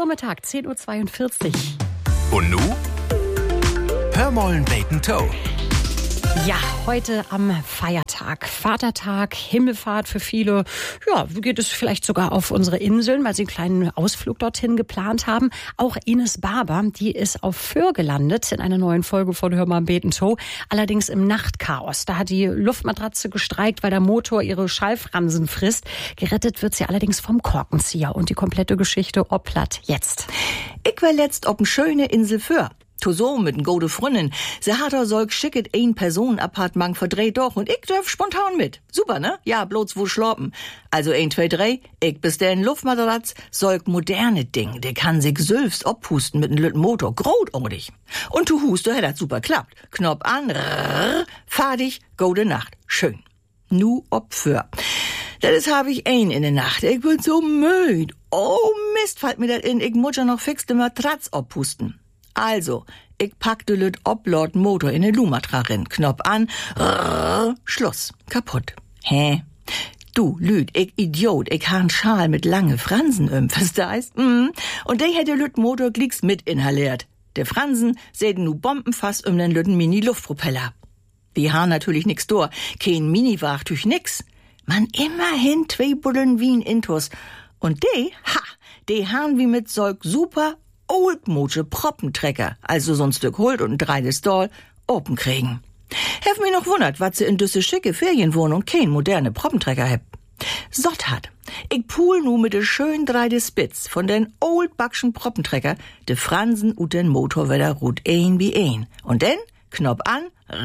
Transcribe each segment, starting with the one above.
Vormittag, 10:42 Uhr. Und nu? Hörmollen Bacon Toe. Ja, heute am Feiertag, Vatertag, Himmelfahrt für viele. Ja, geht es vielleicht sogar auf unsere Inseln, weil sie einen kleinen Ausflug dorthin geplant haben. Auch Ines Barber, die ist auf Föhr gelandet in einer neuen Folge von Hör mal Bacon Toe. Allerdings im Nachtchaos. Da hat die Luftmatratze gestreikt, weil der Motor ihre Schallfransen frisst. Gerettet wird sie allerdings vom Korkenzieher. Und die komplette Geschichte obplatt jetzt. Ich war letzt op 'n schöne Insel Föhr. So mit 'n gode Fründin. Sie hat er solch schicket ein Personenappartement verdreht doch und ich dürf spontan mit. Super, ne? Ja, bloß wo schlafen. Also 1, 2, 3, ich bestellen Luftmatratz, solch moderne Ding, der kann sich selbst abpusten mit 'n lütten Motor, großartig. Und du hust, hätt das super klappt. Knopf an, fertig, gute Nacht. Schön. Nu ob Föhr. Das hab ich ein in der Nacht. Ich bin so müde. Oh Mist, fällt mir das in. Ich muss ja noch fix de Matratz abpusten. Also, ich pack de lüt Oblord Motor in den Lumatra rein. Knopf an, Schluss. Kaputt. Hä? Du, Lüd, ich Idiot, ich ha 'n Schal mit lange Fransen verstehst? Und der hätte lüt Motor glicks mit inhaliert. Der Fransen säden nu bombenfast den lütten Mini-Luftpropeller. Die ha natürlich nix door. Kein Mini-Wachtüch nix. Man immerhin 2 Bullen wie 'n Intus. Und die han wie mit solch super oldmodsche Proppentrecker, also so 'n Stück Holt und 'n dreites Doll, open kriegen. Hef mich noch wundert, wat sie in düsse schicke Ferienwohnung kein moderne Proppentrecker heb. Sott hat. Ich pool nu mit de schönen 3 Spitz von den oldbackschen Proppentrecker de Fransen und den Motor wieder gut ein wie ein. Und dann, Knopf an,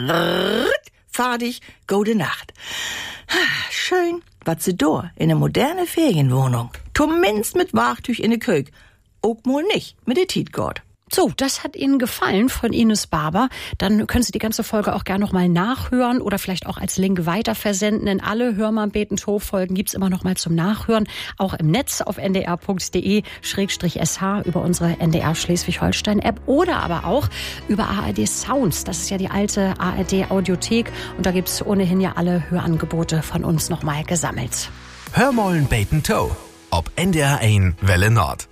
fertig, gute Nacht. Schön, wat sie do in ne moderne Ferienwohnung. Zumindest mit Wachtüch in de Kök. Auch mal nicht mit der Tietgord. So, das hat Ihnen gefallen von Ines Barber. Dann können Sie die ganze Folge auch gerne noch mal nachhören oder vielleicht auch als Link weiterversenden. Denn alle Hör mal Bacon Toe Folgen gibt's immer noch mal zum Nachhören. Auch im Netz auf ndr.de/sh über unsere NDR Schleswig-Holstein App oder aber auch über ARD Sounds. Das ist ja die alte ARD Audiothek. Und da gibt's ohnehin ja alle Hörangebote von uns noch mal gesammelt. Hörmollen Bacon Toe. Ob NDR 1 Welle Nord.